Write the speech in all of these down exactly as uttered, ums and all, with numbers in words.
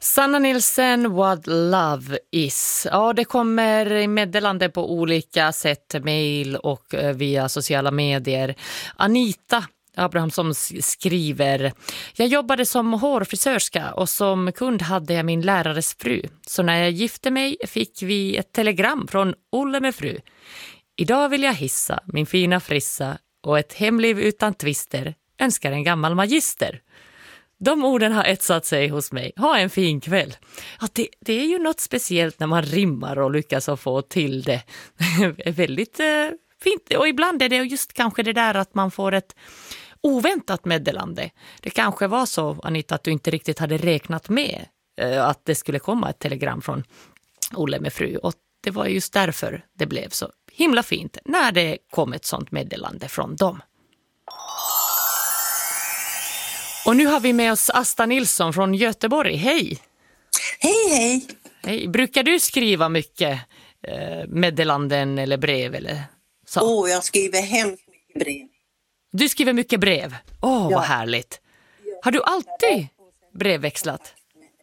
Sanna Nilsson, What Love Is. Ja, det kommer meddelande på olika sätt, mejl och via sociala medier. Anita Abrahamsson skriver: jag jobbade som hårfrisörska och som kund hade jag min lärares fru. Så när jag gifte mig fick vi ett telegram från Olle med fru. Idag vill jag hissa min fina frissa och ett hemliv utan twister. Önskar en gammal magister. De orden har etsat sig hos mig. Ha en fin kväll. Ja, det, det är ju något speciellt när man rimmar och lyckas att få till det. Det är väldigt eh, fint. Och ibland är det just kanske det där att man får ett oväntat meddelande. Det kanske var så, Anita, att du inte riktigt hade räknat med eh, att det skulle komma ett telegram från Olle med fru. Och det var just därför det blev så himla fint när det kom ett sånt meddelande från dem. Och nu har vi med oss Asta Nilsson från Göteborg. Hej! Hej, hej! Hej. Brukar du skriva mycket eh, meddelanden eller brev? Eller så? Åh, oh, jag skriver hemskt mycket brev. Du skriver mycket brev? Åh, oh, ja. Vad härligt! Har du alltid brevväxlat?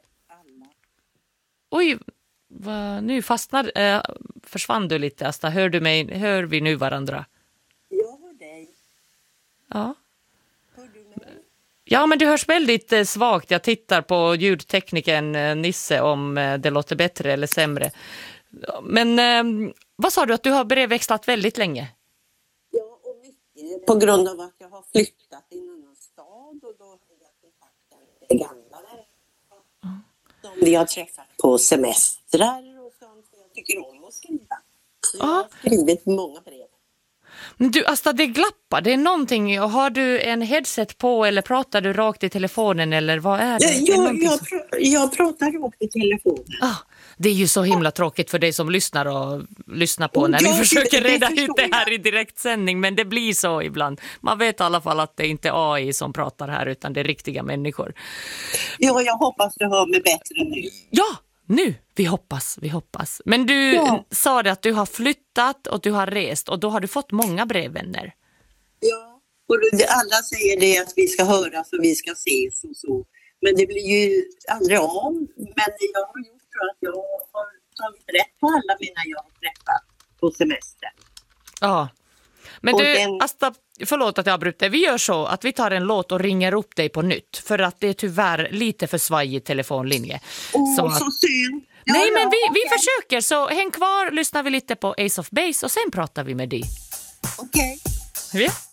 Oj, vad, nu fastnar, eh, försvann du lite, Asta. Hör du mig? Hör vi nu varandra? Jag hör dig. Ja. Hör du mig? Ja, men du hörs väldigt eh, svagt. Jag tittar på ljudtekniken eh, Nisse om eh, det låter bättre eller sämre. Men eh, vad sa du att du har brevväxlat väldigt länge? Ja, och mycket på grund av att jag har flyttat i en annan stad och då har jag kontaktat med gamla där. Som vi har träffat på semestrar och sånt. Jag tycker om att skriva. Så jag har skrivit många brev. Men du, Asta, det glappar. Det är någonting. Har du en headset på eller pratar du rakt i telefonen eller vad är det? Ja, det är jag, jag, som... pr- jag pratar rakt i telefonen. Ah, det är ju så himla tråkigt för dig som lyssnar och lyssnar på Oh, när ja, vi försöker det, det reda ut det här jag. i direktsändning. Men det blir så ibland. Man vet i alla fall att det inte är A I som pratar här utan det är riktiga människor. Ja, jag hoppas du hör mig bättre nu. Ja! Nu, vi hoppas, vi hoppas. Men du ja. sa det att du har flyttat och du har rest och då har du fått många brevvänner. Ja, och alla säger det att vi ska höras och vi ska ses och så. Men det blir ju aldrig av. Men jag har gjort så att jag har tagit rätt på alla mina jag har träffat på semester. Ja, men och du, den... Asta, förlåt att jag avbryter. Vi gör så att vi tar en låt och ringer upp dig på nytt. För att det är tyvärr lite för svajig telefonlinje. Åh, så, så synd. Ja, nej, men ja, vi, vi okay. försöker. Så häng kvar, lyssnar vi lite på Ace of Base och sen pratar vi med dig. Okej. Okay. Ja.